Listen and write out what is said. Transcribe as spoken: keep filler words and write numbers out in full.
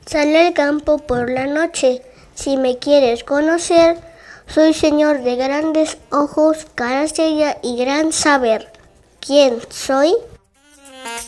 Sale al campo por la noche. Si me quieres conocer, soy señor de grandes ojos, cara seria y gran saber. ¿Quién soy?